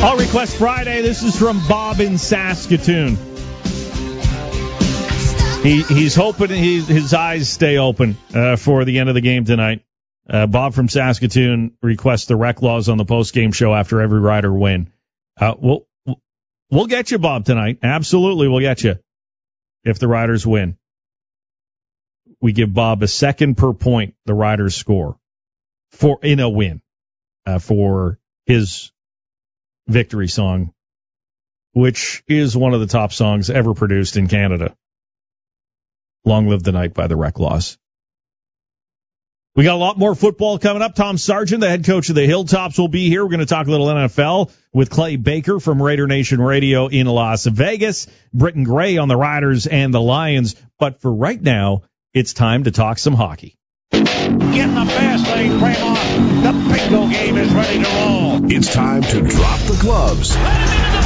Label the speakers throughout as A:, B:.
A: All Request Friday. This is from Bob in Saskatoon. He's hoping his eyes stay open for the end of the game tonight. Bob from Saskatoon requests the rec laws on the post-game show after every Rider win. We'll get you, Bob, tonight. Absolutely, we'll get you if the Riders win. We give Bob a second per point the Riders score in a win for his victory song, which is one of the top songs ever produced in Canada. Long Live the Night by the Rec Laws. We got a lot more football coming up. Tom Sargent, the head coach of the Hilltops, will be here. We're going to talk a little NFL with Clay Baker from Raider Nation Radio in Las Vegas. Britton Gray on the Riders and the Lions. But for right now, it's time to talk some hockey.
B: Get in the fast lane, Fremont. The bingo game is ready to roll.
C: It's time to drop the gloves.
B: Let him into the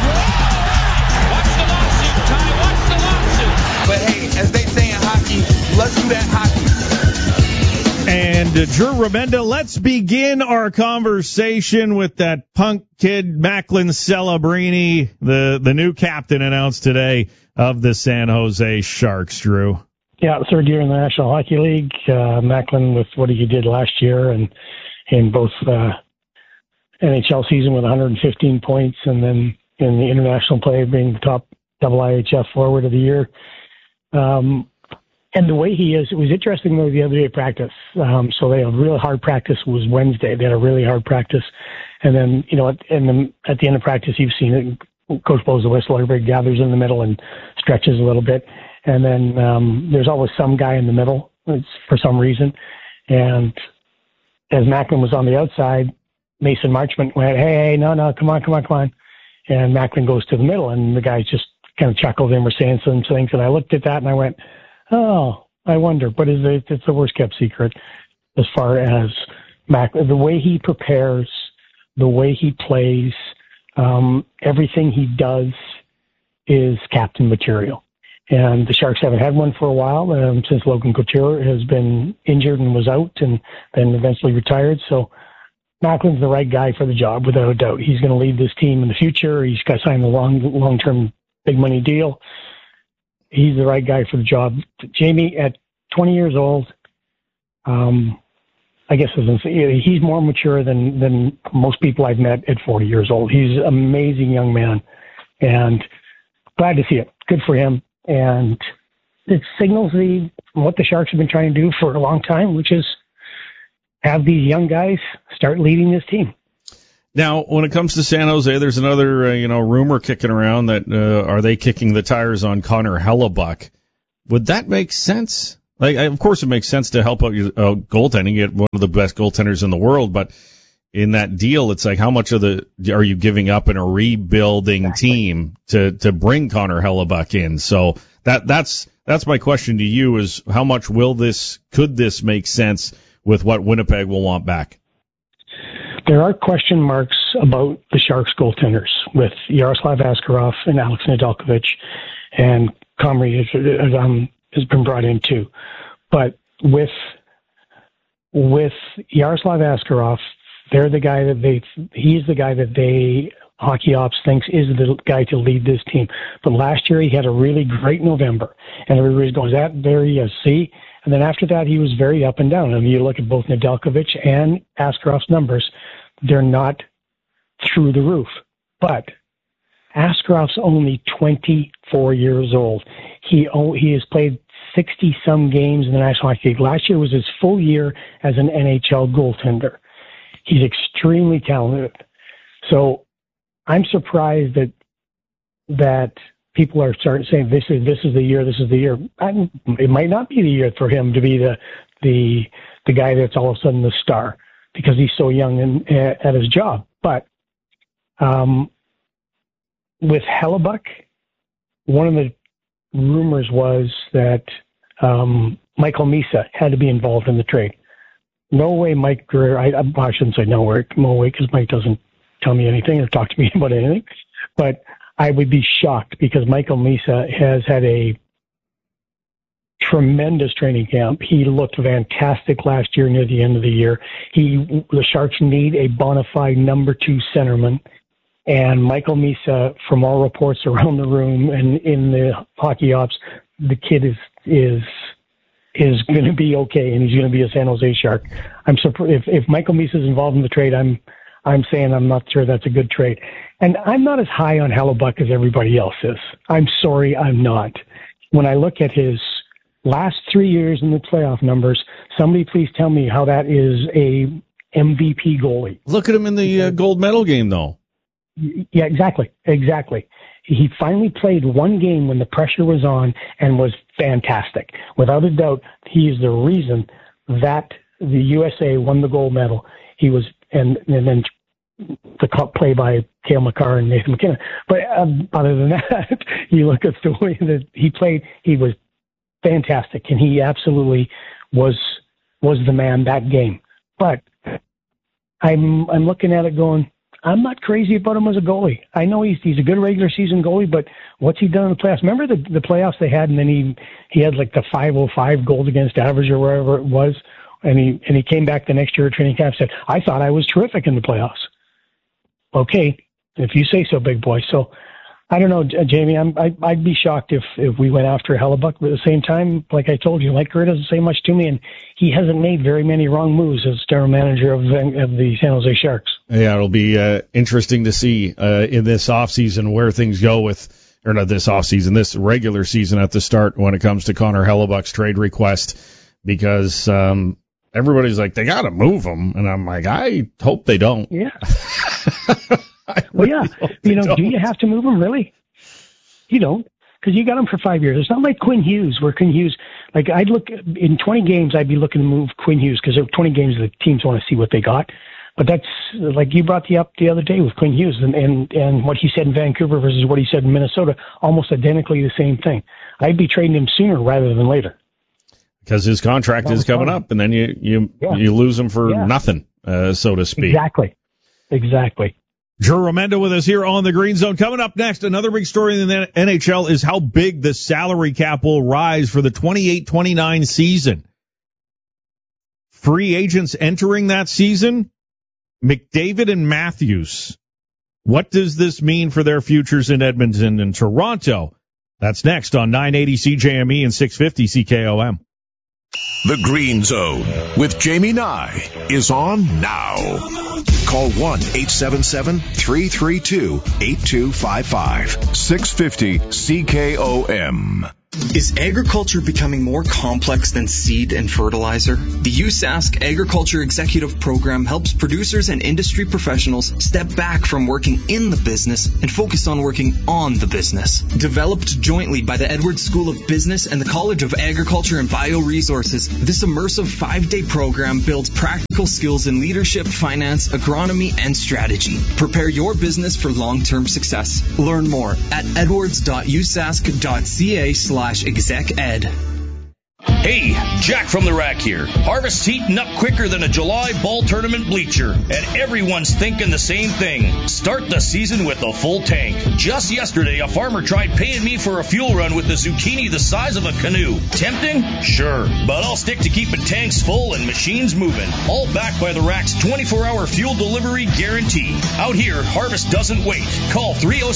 B: box. Watch the lawsuit, Ty. Watch the lawsuit.
D: But hey, as they say in hockey, let's do that hockey.
A: And Drew Remenda, let's begin our conversation with that punk kid, Macklin Celebrini, the new captain announced today of the San Jose Sharks, Drew.
E: Yeah, third year in the National Hockey League. Macklin with what he did last year and in both NHL season with 115 points and then in the international play being the top IIHF forward of the year. And the way he is, it was interesting though the other day at practice. So they had a real hard practice was Wednesday. They had a really hard practice. And then, at the end of practice, you've seen it. Coach blows the whistle, everybody gathers in the middle and stretches a little bit. And then there's always some guy in the middle for some reason. And as Macklin was on the outside, Mason Marchment went, hey, no, come on. And Macklin goes to the middle, and the guys just kind of chuckled and were saying some things. And I looked at that and I went, oh, I wonder. But it's the worst kept secret as far as Macklin. The way he prepares, the way he plays, everything he does is captain material. And the Sharks haven't had one for a while since Logan Couture has been injured and was out and then eventually retired. So Macklin's the right guy for the job, without a doubt. He's going to lead this team in the future. He's got signed a long-term big money deal. He's the right guy for the job. Jamie, at 20 years old, I guess he's more mature than most people I've met at 40 years old. He's an amazing young man, and glad to see it. Good for him. And it signals what the Sharks have been trying to do for a long time, which is have these young guys start leading this team.
A: Now, when it comes to San Jose, there's another rumor kicking around that are they kicking the tires on Connor Hellebuck? Would that make sense? Of course, it makes sense to help out your goaltending. You get one of the best goaltenders in the world, but in that deal, it's like how much are you giving up in a rebuilding team to bring Connor Hellebuck in? So that's my question to you is how much could this make sense with what Winnipeg will want back?
E: There are question marks about the Sharks goaltenders with Yaroslav Askarov and Alex Nedeljkovic, and Comrie has been brought in too. But with Yaroslav Askarov, he's the guy that Hockey Ops thinks is the guy to lead this team. But last year he had a really great November, and everybody's going, there he is, see? And then after that he was very up and down. I mean, you look at both Nedeljkovic and Askarov's numbers, they're not through the roof. But Askarov's only 24 years old. He has played 60-some games in the National Hockey League. Last year was his full year as an NHL goaltender. He's extremely talented. So I'm surprised that people are starting saying this is the year. It might not be the year for him to be the guy that's all of a sudden the star because he's so young and at his job. But with Hellebuck, one of the rumors was that Michael Misa had to be involved in the trade. No way, Mike Greer. I shouldn't say no way because Mike doesn't tell me anything or talk to me about anything. But I would be shocked because Michael Misa has had a tremendous training camp. He looked fantastic last year near the end of the year. The Sharks need a bona fide number 2 centerman, And Michael Misa, from all reports around the room and in the hockey ops, the kid is going to be okay, and he's going to be a San Jose Shark. I'm surprised if Michael Misa is involved in the trade. I'm saying I'm not sure that's a good trade. And I'm not as high on Hellebuyck as everybody else is. I'm sorry, I'm not. When I look at his last 3 years in the playoff numbers, somebody please tell me how that is a MVP goalie.
A: Look at him in the gold medal game, though.
E: Yeah, exactly. He finally played one game when the pressure was on and was fantastic. Without a doubt, he is the reason that the USA won the gold medal. He was, and then the play by Cale Makar and Nathan McKinnon. But other than that, you look at the way that he played, he was fantastic, and he absolutely was the man that game. But I'm looking at it going, I'm not crazy about him as a goalie. I know he's a good regular season goalie, but what's he done in the playoffs? Remember the playoffs they had, and then he had like the 505 goals against average or wherever it was, and he came back the next year at training camp and said, I thought I was terrific in the playoffs. Okay, if you say so, big boy. So I don't know, Jamie. I'd be shocked if we went after Hellebuyck, but at the same time, like I told you, Mike Kerr doesn't say much to me, and he hasn't made very many wrong moves as general manager of the San Jose Sharks.
A: Yeah, it'll be interesting to see in this offseason where things go with, or not this offseason, this regular season at the start when it comes to Connor Hellebuyck's trade request, because everybody's like, they got to move him, and I'm like, I hope they don't.
E: Yeah. Well, yeah. Do you have to move him, really? You don't, because you got him for 5 years. It's not like Quinn Hughes, where Quinn Hughes, like I'd look, in 20 games, I'd be looking to move Quinn Hughes, because 20 games the teams want to see what they got. But that's, like you brought up the other day with Quinn Hughes, and what he said in Vancouver versus what he said in Minnesota, almost identically the same thing. I'd be trading him sooner rather than later.
A: Because his contract is coming up, and then you lose him for nothing, so to speak. Exactly. Drew Remenda with us here on the Green Zone. Coming up next, another big story in the NHL is how big the salary cap will rise for the 28-29 season. Free agents entering that season, McDavid and Matthews. What does this mean for their futures in Edmonton and Toronto? That's next on 980 CJME and 650 CKOM.
C: The Green Zone with Jamie Nye is on now. Call 1-877-332-8255. 650 CKOM.
F: Is agriculture becoming more complex than seed and fertilizer? The USask Agriculture Executive Program helps producers and industry professionals step back from working in the business and focus on working on the business. Developed jointly by the Edwards School of Business and the College of Agriculture and Bioresources, this immersive 5-day program builds practical skills in leadership, finance, agronomy, and strategy. Prepare your business for long-term success. Learn more at edwards.usask.ca/exec-ed.
B: Hey, Jack from the Rack here. Harvest's heating up quicker than a July ball tournament bleacher, and everyone's thinking the same thing. Start the season with a full tank. Just yesterday, a farmer tried paying me for a fuel run with a zucchini the size of a canoe. Tempting? Sure, but I'll stick to keeping tanks full and machines moving. All backed by the Rack's 24-hour fuel delivery guarantee. Out here, Harvest doesn't wait. Call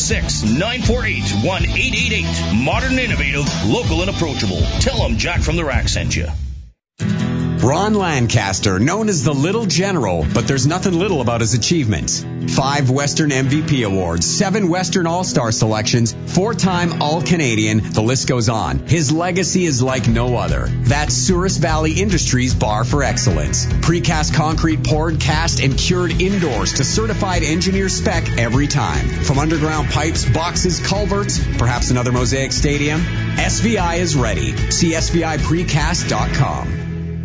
B: 306-948-1888. Modern, innovative, local, and approachable. Tell them Jack from the Rack sent you.
G: Ron Lancaster, known as the Little General, but there's nothing little about his achievements. 5 Western MVP awards, 7 Western All-Star selections, 4-time All-Canadian, the list goes on. His legacy is like no other. That's Souris Valley Industries Bar for Excellence. Precast concrete poured, cast, and cured indoors to certified engineer spec every time. From underground pipes, boxes, culverts, perhaps another Mosaic Stadium, SVI is ready. See SVIPrecast.com.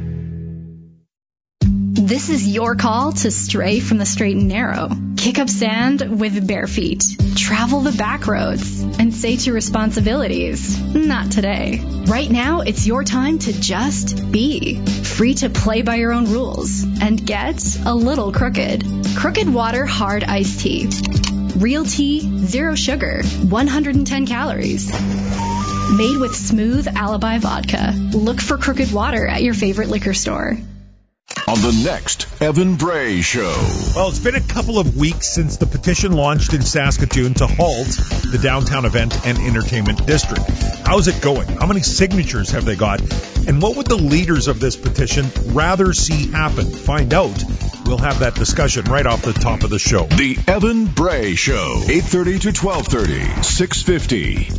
H: This is your call to stray from the straight and narrow. Kick up sand with bare feet. Travel the back roads and say to responsibilities, not today. Right now, it's your time to just be. Free to play by your own rules and get a little crooked. Crooked Water Hard Iced Tea. Real tea, 0 sugar, 110 calories. Made with smooth Alibi vodka. Look for Crooked Water at your favorite liquor store.
C: on the next Evan Bray Show.
I: Well, it's been a couple of weeks since the petition launched in Saskatoon to halt the downtown event and entertainment district. How's it going? How many signatures have they got? And what would the leaders of this petition rather see happen? Find out. We'll have that discussion right off the top of the show.
C: The Evan Bray Show, 8:30 to 12:30, 650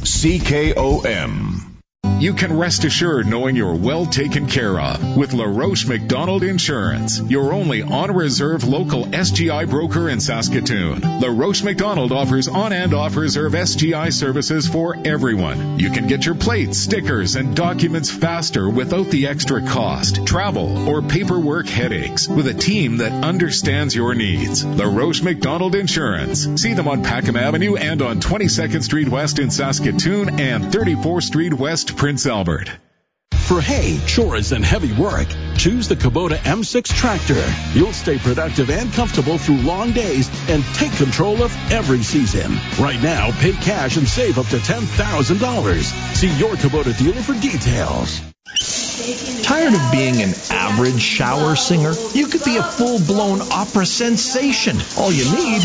C: CKOM.
J: You can rest assured knowing you're well taken care of with LaRoche McDonald Insurance, your only on-reserve local SGI broker in Saskatoon. LaRoche McDonald offers on- and off-reserve SGI services for everyone. You can get your plates, stickers, and documents faster without the extra cost, travel, or paperwork headaches with a team that understands your needs. LaRoche McDonald Insurance. See them on Packham Avenue and on 22nd Street West in Saskatoon and 34th Street West, Prince Albert.
K: For hay, chores, and heavy work, choose the Kubota M6 tractor. You'll stay productive and comfortable through long days and take control of every season. Right now, pay cash and save up to $10,000. See your Kubota dealer for details.
L: Tired of being an average shower singer? You could be a full-blown opera sensation. All you need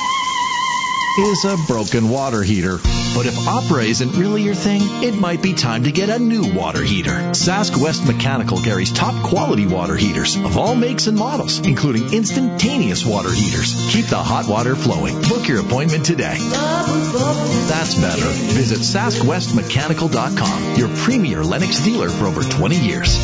L: is a broken water heater. But if opera isn't really your thing, it might be time to get a new water heater. Sask West Mechanical carries top quality water heaters of all makes and models, including instantaneous water heaters. Keep the hot water flowing. Book your appointment today. That's better. Visit SaskWestMechanical.com, your premier Lennox dealer for over 20 years.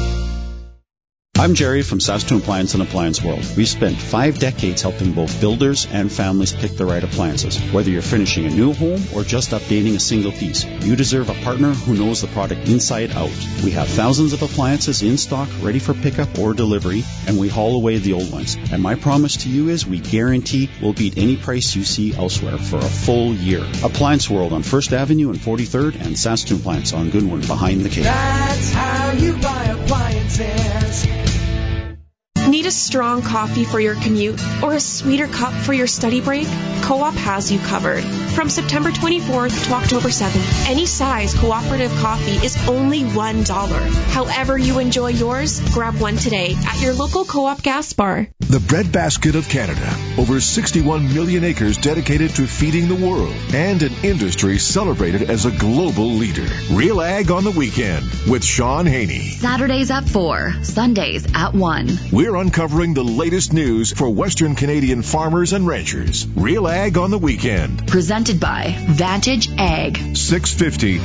M: I'm Jerry from Saskatoon Appliance and Appliance World. We've spent 5 decades helping both builders and families pick the right appliances. Whether you're finishing a new home or just updating a single piece, you deserve a partner who knows the product inside out. We have thousands of appliances in stock, ready for pickup or delivery, and we haul away the old ones. And my promise to you is we guarantee we'll beat any price you see elsewhere for a full year. Appliance World on 1st Avenue and 43rd, and Saskatoon Appliance on Goodwin behind the cave.
N: That's how you buy appliances.
O: Need a strong coffee for your commute or a sweeter cup for your study break? Co-op has you covered. From September 24th to October 7th, any size cooperative coffee is only $1. However you enjoy yours, grab one today at your local Co-op gas bar.
C: The breadbasket of Canada. Over 61 million acres dedicated to feeding the world, and an industry celebrated as a global leader. Real Ag on the Weekend with Sean Haney.
P: Saturdays at 4, Sundays at 1.
C: We're uncovering the latest news for Western Canadian farmers and ranchers. Real Ag on the Weekend.
P: Presented by Vantage Ag.
C: 650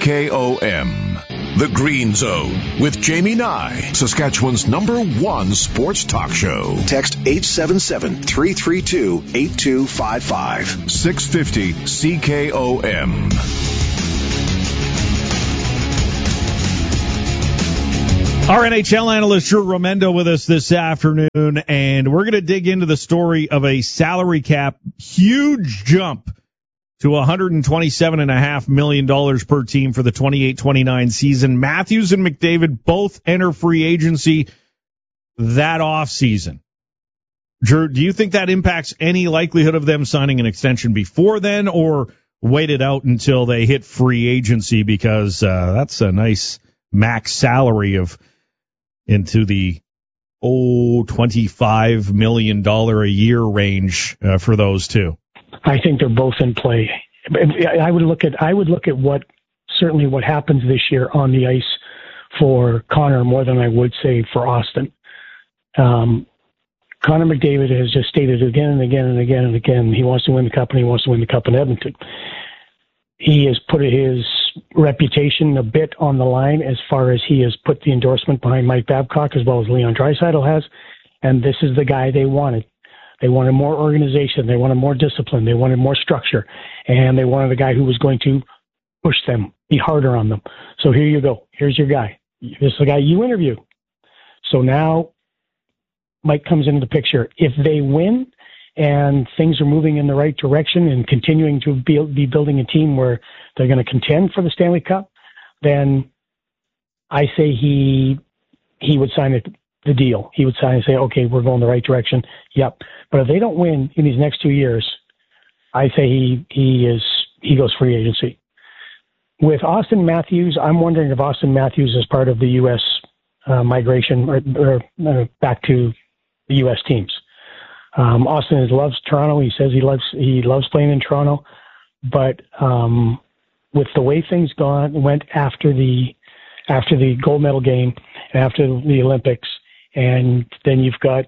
C: CKOM. The Green Zone with Jamie Nye, Saskatchewan's #1 sports talk show.
Q: Text 877-332-8255.
C: 650 CKOM.
A: Our NHL analyst, Drew Romendo, with us this afternoon, and we're going to dig into the story of a salary cap huge jump to $127.5 million per team for the 28-29 season. Matthews and McDavid both enter free agency that offseason. Drew, do you think that impacts any likelihood of them signing an extension before then, or wait it out until they hit free agency, because that's a nice max salary of into the $25 million a year range for those two?
E: I think they're both in play. I would look at what happens this year on the ice for Connor more than I would say for Austin. Connor McDavid has just stated again and again and again and again he wants to win the cup, and he wants to win the cup in Edmonton. He has put his reputation a bit on the line as far as he has put the endorsement behind Mike Babcock as well as Leon Draisaitl has, and this is the guy they wanted. They wanted more organization. They wanted more discipline. They wanted more structure, and they wanted a guy who was going to push them, be harder on them. So here you go. Here's your guy. This is the guy you interview. So now Mike comes into the picture. If they win and things are moving in the right direction and continuing to be building a team where they're going to contend for the Stanley Cup, then I say he would sign the deal. He would sign and say, okay, we're going the right direction. Yep. But if they don't win in these next 2 years, I say he goes free agency. With Austin Matthews, I'm wondering if Austin Matthews is part of the U.S. migration or back to the U.S. teams. Austin loves Toronto. He says he loves playing in Toronto, but with the way things went after the gold medal game, after the Olympics, and then you've got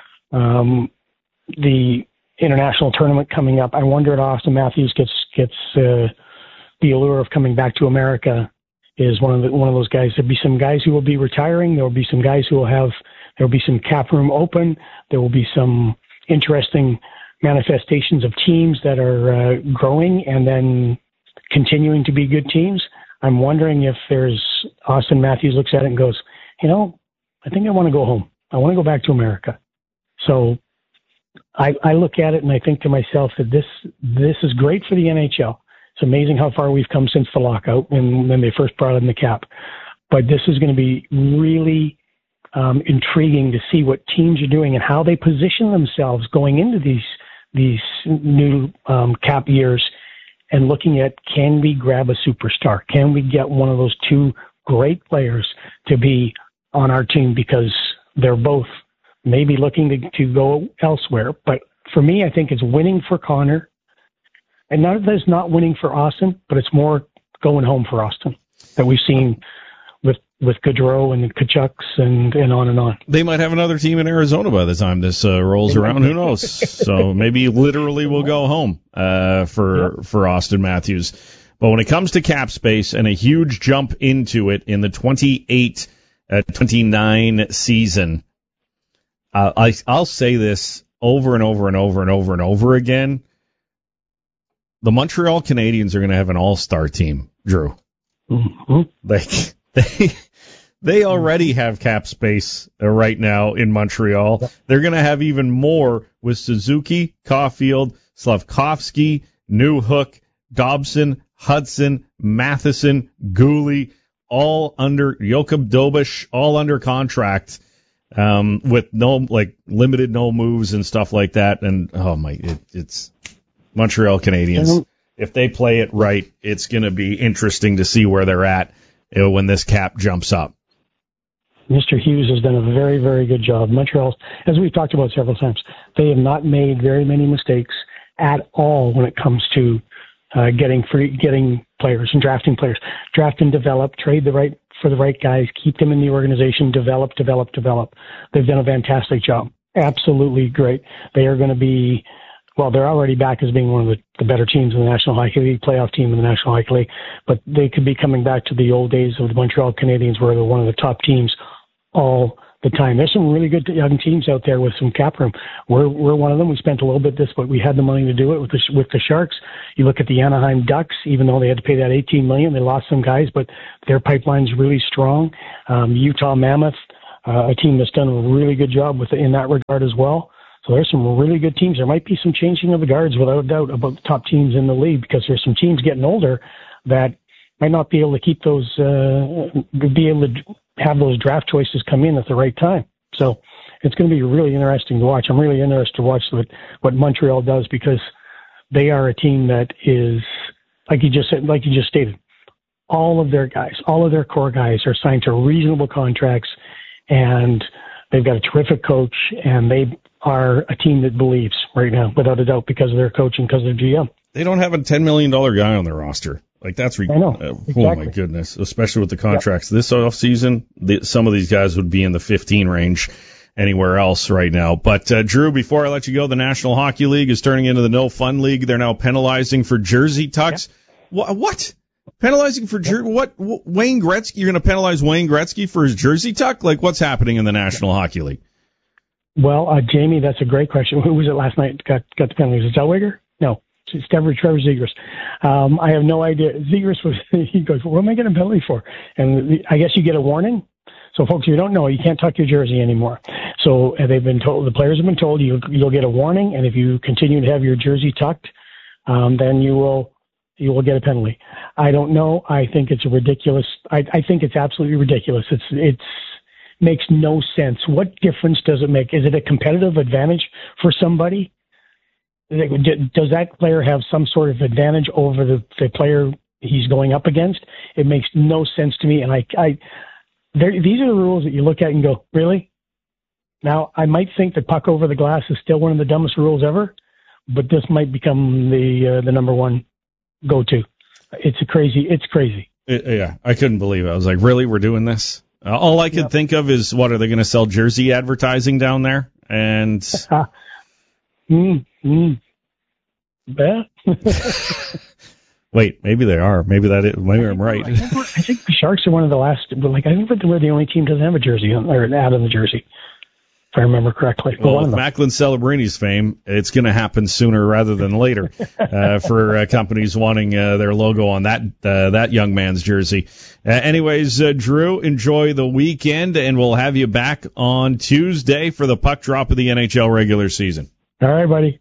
E: the international tournament coming up. I wonder if Austin Matthews gets the allure of coming back to America. Is one of those guys. There'll be some guys who will be retiring. There will be some guys who there'll be some cap room open. There will be some interesting manifestations of teams that are growing and then continuing to be good teams. I'm wondering if Austin Matthews looks at it and goes, I think I want to go home. I want to go back to America. So I look at it and I think to myself that this is great for the NHL. It's amazing how far we've come since the lockout and when they first brought in the cap. But this is going to be really intriguing to see what teams are doing and how they position themselves going into these new cap years, and looking at, can we grab a superstar? Can we get one of those two great players to be on our team, because they're both maybe looking to go elsewhere. But for me, I think it's winning for Connor. And none of that is not winning for Austin, but it's more going home for Austin that we've seen with Gaudreau and Kachucks and on and on.
A: They might have another team in Arizona by the time this rolls around. Who knows? So maybe literally we'll go home for Austin Matthews. But when it comes to cap space and a huge jump into it in the 28-29 season, I'll say this over and over and over and over and over again. The Montreal Canadiens are going to have an all-star team, Drew.
E: Mm-hmm.
A: They already have cap space right now in Montreal. They're going to have even more with Suzuki, Caulfield, Slavkovsky, Newhook, Dobson, Hudson, Matheson, Gooley, all under Joachim Dobisch, all under contract, with limited no moves and stuff like that. And it's Montreal Canadiens. If they play it right, it's going to be interesting to see where they're at when this cap jumps up.
E: Mr. Hughes has done a very, very good job. Montreal, as we've talked about several times, they have not made very many mistakes at all when it comes to getting players and drafting players. Draft and develop, trade for the right guys, keep them in the organization, develop. They've done a fantastic job. Absolutely great. They are going to be, they're already back as being one of the better teams in the National Hockey League, playoff team in the National Hockey League, but they could be coming back to the old days of the Montreal Canadiens, where they're one of the top teams all the time. There's some really good young teams out there with some cap room. We're one of them. We spent a little bit but we had the money to do it with the Sharks. You look at the Anaheim Ducks, even though they had to pay that $18 million, they lost some guys, but their pipeline's really strong. Utah Mammoth, a team that's done a really good job in that regard as well. So there's some really good teams. There might be some changing of the guards, without a doubt, about the top teams in the league, because there's some teams getting older that might not be able to keep those, be able to have those draft choices come in at the right time. So it's going to be really interesting to watch. I'm really interested to watch what Montreal does, because they are a team that is, like you just stated, all of their guys, all of their core guys are signed to reasonable contracts, and they've got a terrific coach, and they are a team that believes right now, without a doubt, because of their coach and because of their GM.
A: They don't have a $10 million guy on their roster. That's
E: I know. Exactly.
A: Oh my goodness! Especially with the contracts this offseason, some of these guys would be in the 15 range anywhere else right now. But Drew, before I let you go, the National Hockey League is turning into the No Fun League. They're now penalizing for jersey tucks. Yeah. What? Penalizing for what? Wayne Gretzky? You're going to penalize Wayne Gretzky for his jersey tuck? What's happening in the National Hockey League?
E: Well, Jamie, that's a great question. Who was it last night got the penalty? Was it Zellweger? No. It's Trevor Zegras. I have no idea. Zegras he goes, what am I getting a penalty for? And I guess you get a warning. So, folks, if you don't know, you can't tuck your jersey anymore. So they've been told, the players have been told you'll get a warning, and if you continue to have your jersey tucked, then you will get a penalty. I don't know. I think it's ridiculous. I think it's absolutely ridiculous. It's makes no sense. What difference does it make? Is it a competitive advantage for somebody? Does that player have some sort of advantage over the player he's going up against? It makes no sense to me, and these are the rules that you look at and go, really? Now, I might think that puck over the glass is still one of the dumbest rules ever, but this might become the number one go-to. It's crazy.
A: Yeah, I couldn't believe it. I was like, really? We're doing this? All I could think of is, what, are they going to sell jersey advertising down there? And
E: yeah.
A: Wait, maybe they are. Maybe I'm right.
E: I think the Sharks are one of the last, but I think we're the only team that doesn't have a jersey or an ad on the jersey, if I remember correctly.
A: Well, with Macklin Celebrini's fame, it's going to happen sooner rather than later for companies wanting their logo on that young man's jersey. Anyways, Drew, enjoy the weekend, and we'll have you back on Tuesday for the puck drop of the NHL regular season.
E: All right, buddy.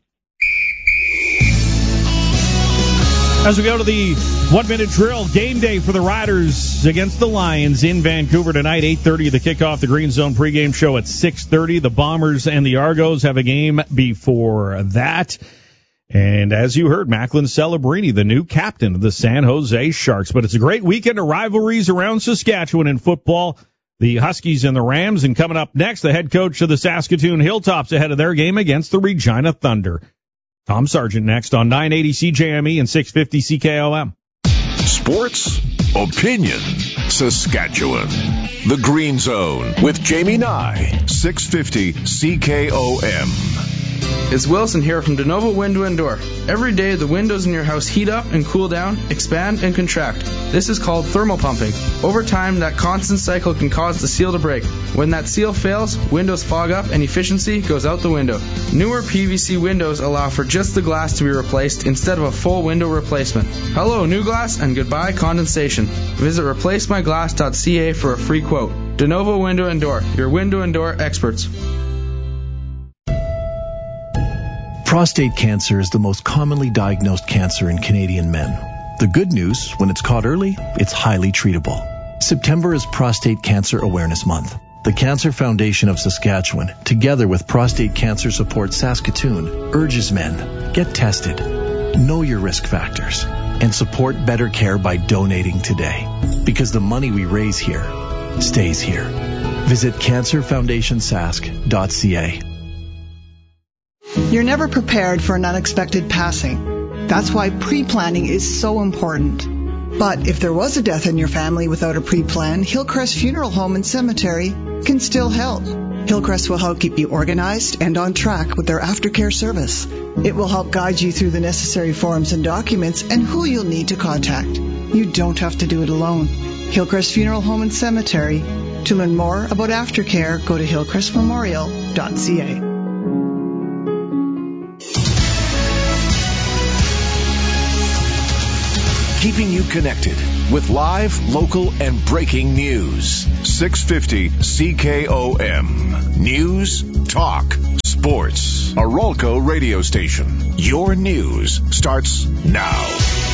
A: As we go to the 1-minute drill, game day for the Riders against the Lions in Vancouver tonight, 8:30 the kickoff. The Green Zone pregame show at 6:30. The Bombers and the Argos have a game before that. And as you heard, Macklin Celebrini, the new captain of the San Jose Sharks. But it's a great weekend of rivalries around Saskatchewan in football. The Huskies and the Rams. And coming up next, the head coach of the Saskatoon Hilltops ahead of their game against the Regina Thunder. Tom Sargent next on 980 CJME and 650 CKOM.
C: Sports, opinion, Saskatchewan. The Green Zone with Jamie Nye, 650 CKOM.
R: It's Wilson here from DeNovo Window and Door. Every day the windows in your house heat up and cool down, expand and contract. This is called thermal pumping. Over time, that constant cycle can cause the seal to break. When that seal fails, windows fog up and efficiency goes out the window. Newer PVC windows allow for just the glass to be replaced instead of a full window replacement. Hello, new glass, and goodbye condensation. Visit replacemyglass.ca for a free quote. DeNovo Window and Door, your window and door experts.
L: Prostate cancer is the most commonly diagnosed cancer in Canadian men. The good news, when it's caught early, it's highly treatable. September is Prostate Cancer Awareness Month. The Cancer Foundation of Saskatchewan, together with Prostate Cancer Support Saskatoon, urges men, get tested, know your risk factors, and support better care by donating today. Because the money we raise here stays here. Visit cancerfoundationsask.ca.
S: You're never prepared for an unexpected passing. That's why pre-planning is so important. But if there was a death in your family without a pre-plan, Hillcrest Funeral Home and Cemetery can still help. Hillcrest will help keep you organized and on track with their aftercare service. It will help guide you through the necessary forms and documents and who you'll need to contact. You don't have to do it alone. Hillcrest Funeral Home and Cemetery. To learn more about aftercare, go to hillcrestmemorial.ca.
C: Keeping you connected with live, local, and breaking news. 650 CKOM. News, talk, sports. Arolco radio station. Your news starts now.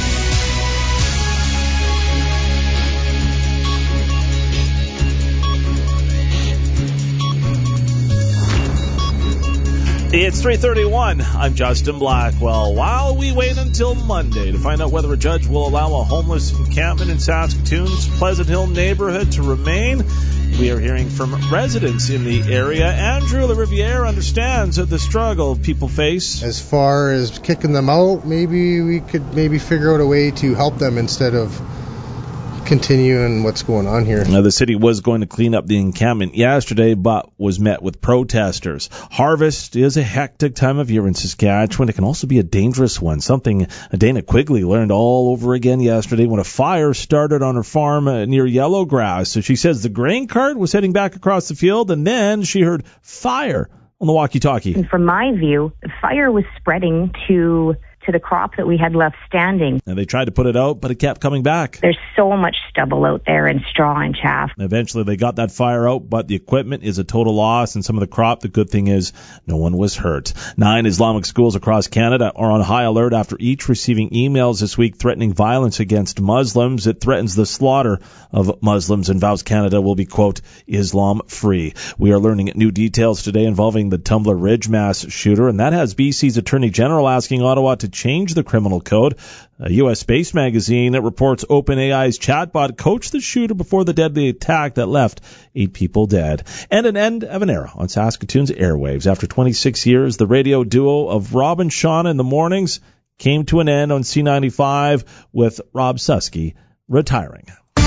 T: It's 3:31. I'm Justin Blackwell. While we wait until Monday to find out whether a judge will allow a homeless encampment in Saskatoon's Pleasant Hill neighborhood to remain, we are hearing from residents in the area. Andrew LaRiviere understands the struggle people face.
U: As far as kicking them out, maybe we could figure out a way to help them instead of continuing what's going on here.
T: Now, the city was going to clean up the encampment yesterday, but was met with protesters. Harvest is a hectic time of year in Saskatchewan. It can also be a dangerous one, something Dana Quigley learned all over again yesterday when a fire started on her farm near Yellowgrass. So she says the grain cart was heading back across the field, and then she heard fire on the walkie-talkie.
V: And from my view, the fire was spreading to the crop that we had left standing.
T: And they tried to put it out, but it kept coming back.
V: There's so much stubble out there and straw and chaff.
T: And eventually they got that fire out, but the equipment is a total loss, and some of the crop, the good thing is no one was hurt. 9 Islamic schools across Canada are on high alert after each receiving emails this week threatening violence against Muslims. It threatens the slaughter of Muslims and vows Canada will be, quote, Islam-free. We are learning new details today involving the Tumbler Ridge mass shooter, and that has BC's Attorney General asking Ottawa to to change the criminal code. A U.S.-based magazine that reports OpenAI's chatbot coached the shooter before the deadly attack that left 8 people dead. And an end of an era on Saskatoon's airwaves. After 26 years, the radio duo of Rob and Sean in the mornings came to an end on C95 with Rob Susky retiring.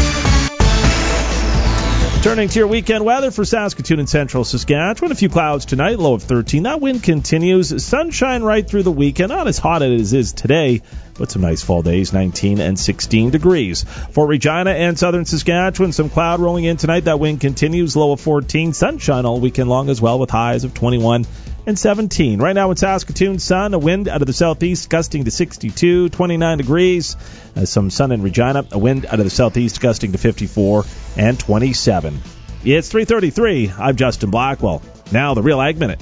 T: Turning to your weekend weather for Saskatoon and central Saskatchewan. A few clouds tonight, low of 13. That wind continues. Sunshine right through the weekend. Not as hot as it is today, but some nice fall days, 19 and 16 degrees. For Regina and southern Saskatchewan, some cloud rolling in tonight. That wind continues, low of 14. Sunshine all weekend long as well with highs of 21 and 17. Right now in Saskatoon, sun, a wind out of the southeast gusting to 62, 29 degrees. Some sun in Regina, a wind out of the southeast gusting to 54 and 27. It's 3:33. I'm Justin Blackwell. Now the Real Ag Minute.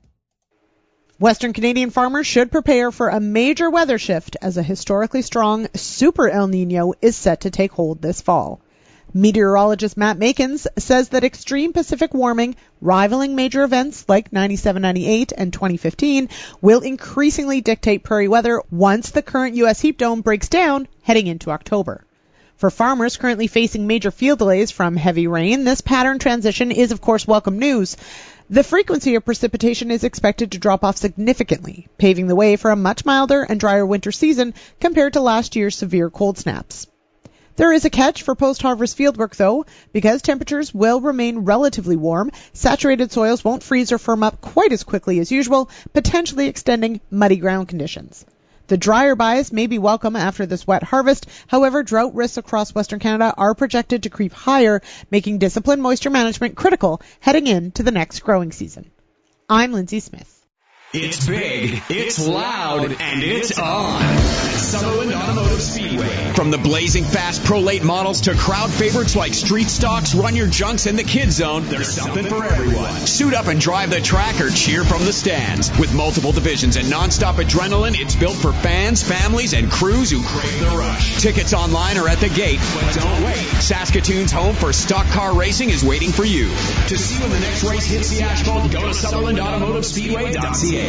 D: Western Canadian farmers should prepare for a major weather shift as a historically strong Super El Nino is set to take hold this fall. Meteorologist Matt Makins says that extreme Pacific warming, rivaling major events like 97-98 and 2015, will increasingly dictate prairie weather once the current U.S. heat dome breaks down heading into October. For farmers currently facing major field delays from heavy rain, this pattern transition is, of course, welcome news. The frequency of precipitation is expected to drop off significantly, paving the way for a much milder and drier winter season compared to last year's severe cold snaps. There is a catch for post-harvest fieldwork, though. Because temperatures will remain relatively warm, saturated soils won't freeze or firm up quite as quickly as usual, potentially extending muddy ground conditions. The drier bias may be welcome after this wet harvest. However, drought risks across Western Canada are projected to creep higher, making disciplined moisture management critical heading into the next growing season. I'm Lindsay Smith.
G: It's big, it's loud, and it's on. Sutherland Automotive Speedway. From the blazing fast Pro Late models to crowd favorites like Street Stocks, Run Your Junks, and the Kid Zone, there's something for everyone. Suit up and drive the track or cheer from the stands. With multiple divisions and nonstop adrenaline, it's built for fans, families, and crews who crave the rush. Tickets online or at the gate, but don't wait. Saskatoon's home for stock car racing is waiting for you. To see when the next race hits the asphalt, go to SutherlandAutomotiveSpeedway.ca.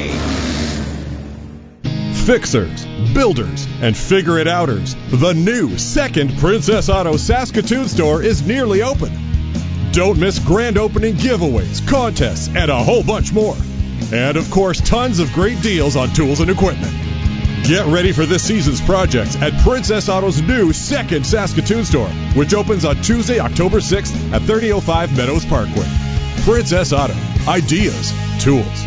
F: Fixers, builders, and figure-it-outers. The new second Princess Auto Saskatoon store is nearly open. Don't miss grand opening giveaways, contests, and a whole bunch more. And, of course, tons of great deals on tools and equipment. Get ready for this season's projects at Princess Auto's new second Saskatoon store, which opens on Tuesday, October 6th at 3005 Meadows Parkway. Princess Auto. Ideas. Tools.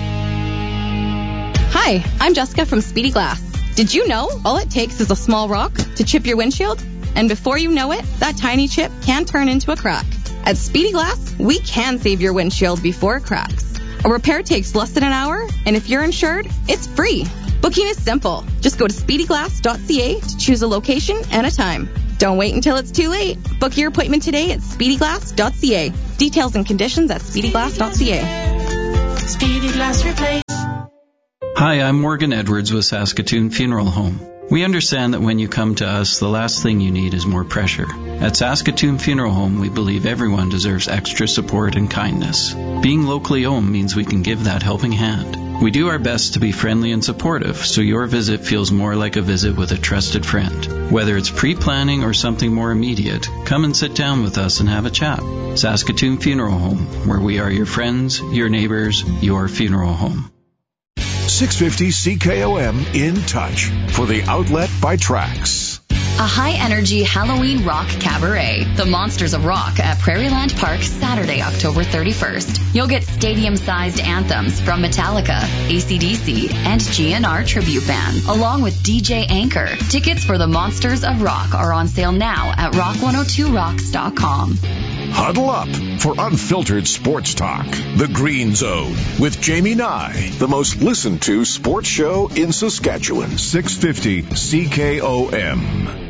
W: Hi, I'm Jessica from Speedy Glass. Did you know all it takes is a small rock to chip your windshield? And before you know it, that tiny chip can turn into a crack. At Speedy Glass, we can save your windshield before it cracks. A repair takes less than an hour, and if you're insured, it's free. Booking is simple. Just go to speedyglass.ca to choose a location and a time. Don't wait until it's too late. Book your appointment today at speedyglass.ca. Details and conditions at speedyglass.ca.
N: Speedy Glass Replace.
X: Hi, I'm Morgan Edwards with Saskatoon Funeral Home. We understand that when you come to us, the last thing you need is more pressure. At Saskatoon Funeral Home, we believe everyone deserves extra support and kindness. Being locally owned means we can give that helping hand. We do our best to be friendly and supportive, so your visit feels more like a visit with a trusted friend. Whether it's pre-planning or something more immediate, come and sit down with us and have a chat. Saskatoon Funeral Home, where we are your friends, your neighbors, your funeral home.
C: 650 CKOM In Touch for the outlet by Trax.
P: A high-energy Halloween rock cabaret, The Monsters of Rock at Prairieland Park, Saturday, October 31st. You'll get stadium-sized anthems from Metallica, AC/DC, and GNR Tribute Band, along with DJ Anchor. Tickets for The Monsters of Rock are on sale now at rock102rocks.com.
C: Huddle up for unfiltered sports talk. The Green Zone with Jamie Nye, the most listened to sports show in Saskatchewan. 650 CKOM.